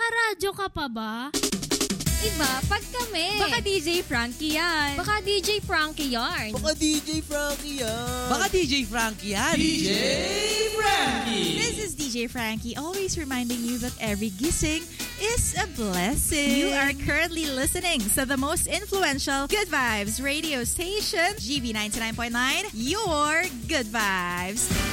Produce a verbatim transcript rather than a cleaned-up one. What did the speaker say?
Nakaradyo ka pa ba? Iba, pag kami. Baka D J Frankie yan. Baka D J Frankie yarn. Baka D J Frankie yan. Baka D J Frankie yan. D J Frankie. This is D J Frankie, always reminding you that every gising is a blessing. You are currently listening to the most influential Good Vibes radio station, G B ninety-nine point nine, your Good Vibes.